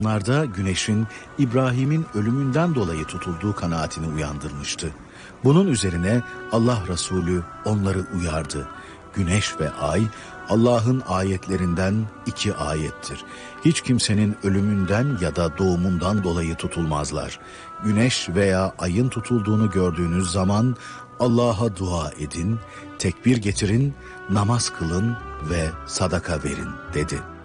Onlarda güneşin İbrahim'in ölümünden dolayı tutulduğu kanaatini uyandırmıştı. Bunun üzerine Allah Resulü onları uyardı. Güneş ve ay Allah'ın ayetlerinden 2 ayettir. Hiç kimsenin ölümünden ya da doğumundan dolayı tutulmazlar. Güneş veya ayın tutulduğunu gördüğünüz zaman Allah'a dua edin, tekbir getirin, namaz kılın ve sadaka verin dedi.